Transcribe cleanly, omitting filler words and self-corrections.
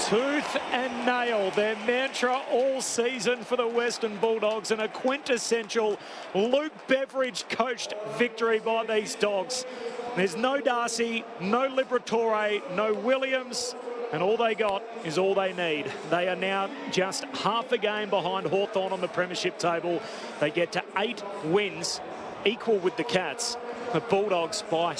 Tooth and nail, their mantra all season for the Western Bulldogs, and a quintessential Luke Beveridge coached victory by these Dogs. There's no Darcy, no Liberatore, no Williams, and all they got is all they need. They are now just half a game behind Hawthorn on the premiership table. They get to 8 wins, equal with the Cats. The Bulldogs by